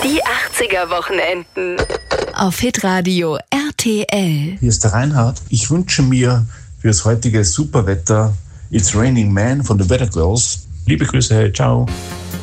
Die 80er-Wochenenden. Auf Hitradio RTL. Hier ist der Reinhard. Ich wünsche mir für das heutige Superwetter It's Raining Man von den Weather Girls. Liebe Grüße, ciao.